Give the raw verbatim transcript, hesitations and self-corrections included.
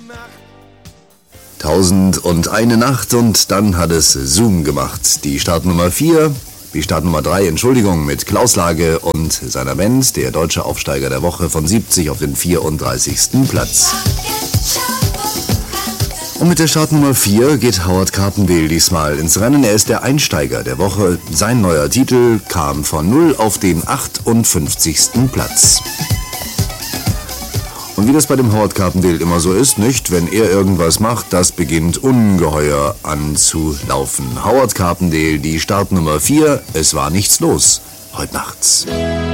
Tausend und eine Nacht und dann hat es Zoom gemacht. Die Startnummer vier, die Startnummer drei, Entschuldigung, mit Klaus Lage und seiner Band, der deutsche Aufsteiger der Woche von siebzig auf den vierunddreißigsten Platz. Und mit der Startnummer vier geht Howard Carpendale diesmal ins Rennen. Er ist der Einsteiger der Woche. Sein neuer Titel kam von null auf den achtundfünfzigsten Platz. Und wie das bei dem Howard Carpendale immer so ist, nicht? Wenn er irgendwas macht, das beginnt ungeheuer anzulaufen. Howard Carpendale, die Startnummer vier, es war nichts los. Heute nachts.